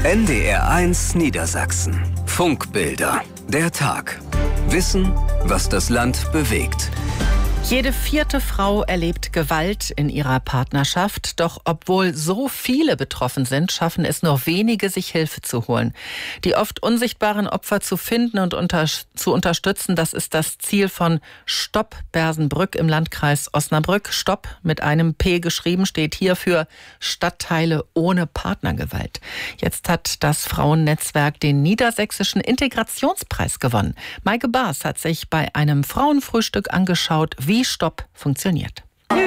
NDR1 Niedersachsen. Funkbilder. Der Tag. Wissen, was das Land bewegt. Jede 4. Frau erlebt Gewalt in ihrer Partnerschaft. Doch obwohl so viele betroffen sind, schaffen es nur wenige, sich Hilfe zu holen. Die oft unsichtbaren Opfer zu finden und zu unterstützen, das ist das Ziel von Stopp Bersenbrück im Landkreis Osnabrück. Stopp mit einem P geschrieben steht hier für Stadtteile ohne Partnergewalt. Jetzt hat das Frauennetzwerk den Niedersächsischen Integrationspreis gewonnen. Maike Baas hat sich bei einem Frauenfrühstück angeschaut, wie Stopp funktioniert.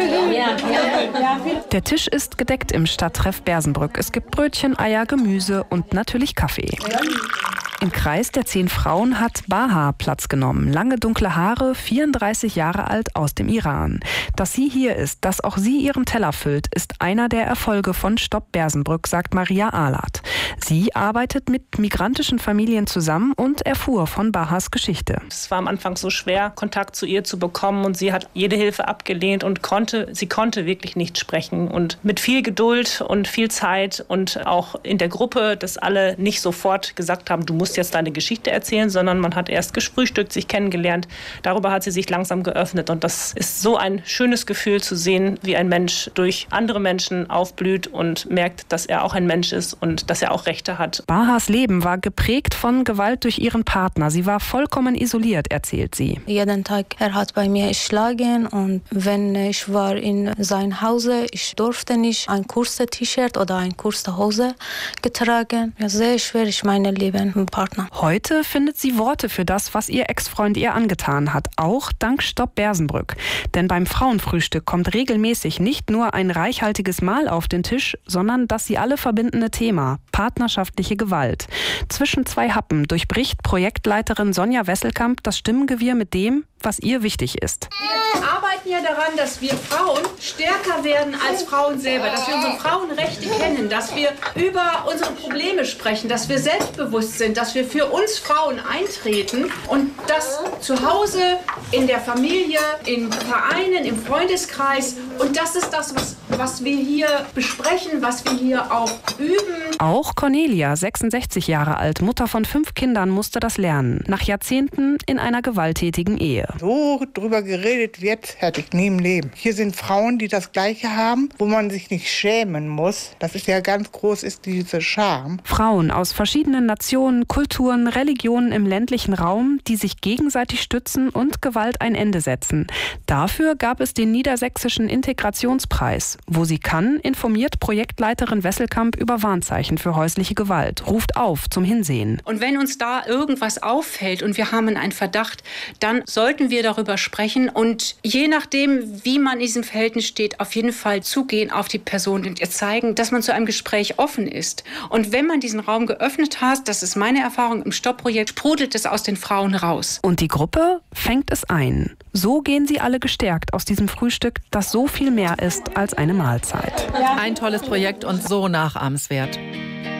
Der Tisch ist gedeckt im Stadttreff Bersenbrück. Es gibt Brötchen, Eier, Gemüse und natürlich Kaffee. Im Kreis der 10 Frauen hat Baha Platz genommen. Lange dunkle Haare, 34 Jahre alt, aus dem Iran. Dass sie hier ist, dass auch sie ihren Teller füllt, ist einer der Erfolge von Stopp Bersenbrück, sagt Maria Ahlert. Sie arbeitet mit migrantischen Familien zusammen und erfuhr von Bahas Geschichte. Es war am Anfang so schwer, Kontakt zu ihr zu bekommen, und sie hat jede Hilfe abgelehnt und konnte wirklich nicht sprechen. Und mit viel Geduld und viel Zeit und auch in der Gruppe, dass alle nicht sofort gesagt haben, du musst jetzt deine Geschichte erzählen, sondern man hat erst gefrühstückt, sich kennengelernt. Darüber hat sie sich langsam geöffnet, und das ist so ein schönes Gefühl zu sehen, wie ein Mensch durch andere Menschen aufblüht und merkt, dass er auch ein Mensch ist und dass er auch Rechte hat. Bahas Leben war geprägt von Gewalt durch ihren Partner. Sie war vollkommen isoliert, erzählt sie. Jeden Tag, er hat bei mir geschlagen, und wenn ich war in sein Hause, ich durfte nicht ein kurzes T-Shirt oder eine kurze Hose getragen. Ja, sehr schwierig, meine lieben Partner. Heute findet sie Worte für das, was ihr Ex-Freund ihr angetan hat. Auch dank Stopp Bersenbrück. Denn beim Frauenfrühstück kommt regelmäßig nicht nur ein reichhaltiges Mahl auf den Tisch, sondern das sie alle verbindende Thema: partnerschaftliche Gewalt. Zwischen 2 Happen durchbricht Projektleiterin Sonja Wesselkamp das Stimmengewirr mit dem, was ihr wichtig ist. Wir arbeiten ja daran, dass wir Frauen stärker werden als Frauen selber, dass wir unsere Frauenrechte kennen, dass wir über unsere Probleme sprechen, dass wir selbstbewusst sind, dass wir für uns Frauen eintreten, und das zu Hause, in der Familie, in Vereinen, im Freundeskreis. Und das ist das, was wir hier besprechen, was wir hier auch üben. Auch Cornelia, 66 Jahre alt, Mutter von 5 Kindern, musste das lernen. Nach Jahrzehnten in einer gewalttätigen Ehe. So drüber geredet wird, hätte ich nie im Leben. Hier sind Frauen, die das Gleiche haben, wo man sich nicht schämen muss. Das ist ja ganz groß, ist diese Scham. Frauen aus verschiedenen Nationen, Kulturen, Religionen im ländlichen Raum, die sich gegenseitig stützen und Gewalt ein Ende setzen. Dafür gab es den Niedersächsischen Integrationspreis. Wo sie kann, informiert Projektleiterin Wesselkamp über Warnzeichen für häusliche Gewalt. Ruft auf zum Hinsehen. Und wenn uns da irgendwas auffällt und wir haben einen Verdacht, dann sollten wir darüber sprechen und je nachdem, wie man in diesem Verhältnis steht, auf jeden Fall zugehen auf die Person und ihr zeigen, dass man zu einem Gespräch offen ist. Und wenn man diesen Raum geöffnet hat, das ist meine Erfahrung im Stopp-Projekt, sprudelt es aus den Frauen raus. Und die Gruppe fängt es ein. So gehen sie alle gestärkt aus diesem Frühstück, das so viel mehr ist als eine Mahlzeit. Ein tolles Projekt und so nachahmenswert.